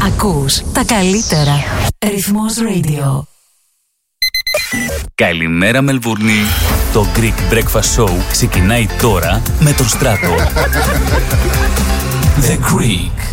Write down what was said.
Ακούς τα καλύτερα. Ρυθμός Radio. Καλημέρα Μελβούρνη. Το Greek Breakfast Show ξεκινάει τώρα με τον Στράτο. The Greek